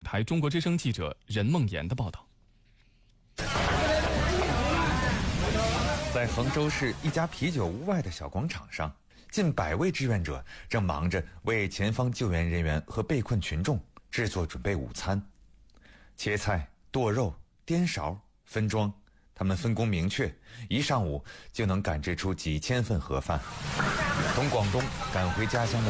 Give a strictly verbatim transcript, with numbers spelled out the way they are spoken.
台中国之声记者任梦妍的报道。 在衡州市一家啤酒屋外的小广场上，近百位志愿者正忙着为前方救援人员和被困群众制作准备午餐。切菜、剁肉、颠勺、分装，他们分工明确，一上午就能赶制出几千份盒饭。从广东赶回家乡的